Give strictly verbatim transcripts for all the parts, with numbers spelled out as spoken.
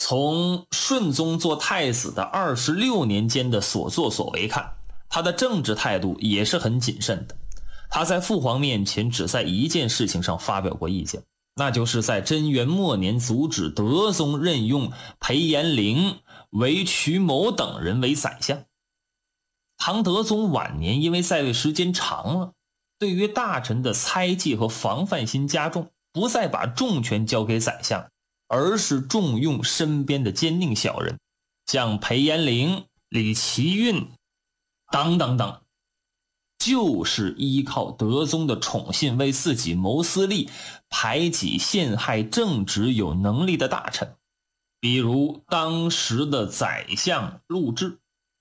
从顺宗做太子的二十六年间的所作所为看，他的政治态度也是很谨慎的。他在父皇面前只在一件事情上发表过意见，那就是在贞元末年阻止德宗任用裴延龄、韦渠谋等人为宰相。唐德宗晚年因为在位时间长了，对于大臣的猜忌和防范心加重，不再把重权交给宰相，而是重用身边的奸佞小人，像裴延龄、李奇运等等等，就是依靠德宗的宠信为自己谋私利，排挤陷害正直有能力的大臣，比如当时的宰相陆贽。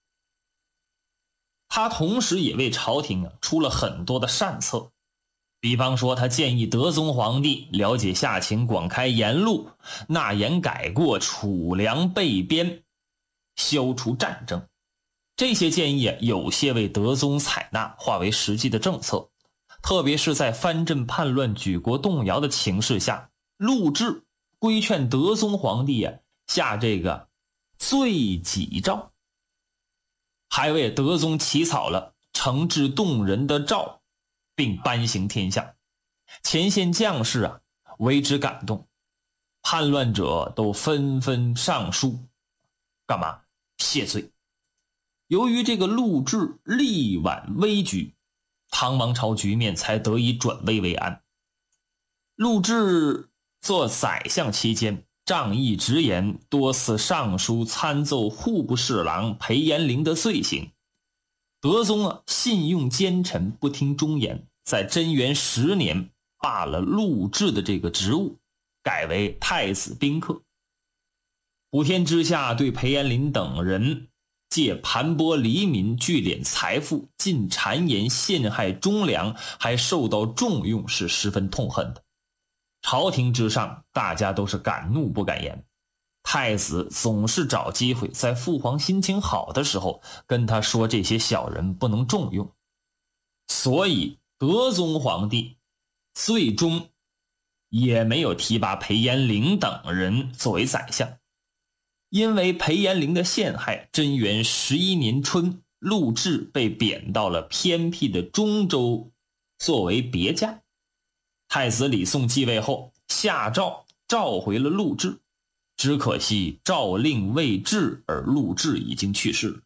他同时也为朝廷啊出了很多的善策，比方说他建议德宗皇帝了解下情，广开言路，纳言改过，储粮备边，消除战争。这些建议有些为德宗采纳，化为实际的政策。特别是在藩镇叛乱、举国动摇的情势下，陆贽规劝德宗皇帝啊下这个罪己诏，还为德宗起草了惩治动人的诏，并颁行天下。前线将士啊为之感动，叛乱者都纷纷上书，干嘛？谢罪。由于这个陆贽力挽危局，唐王朝局面才得以转危为安。陆贽做宰相期间，仗义直言，多次上书参奏户部侍郎裴延龄的罪行。德宗啊信用奸臣，不听忠言，在贞元十年罢了陆贽的这个职务，改为太子宾客。普天之下对裴延龄等人借盘剥黎民、聚敛财富、进谗言、陷害忠良，还受到重用，是十分痛恨的。朝廷之上，大家都是敢怒不敢言。太子总是找机会在父皇心情好的时候跟他说这些小人不能重用，所以德宗皇帝最终也没有提拔裴延龄等人作为宰相。因为裴延龄的陷害，贞元十一年春，陆贽被贬到了偏僻的中州作为别驾。太子李诵继位后，下诏召回了陆贽，只可惜诏令未至，而陆贽已经去世了。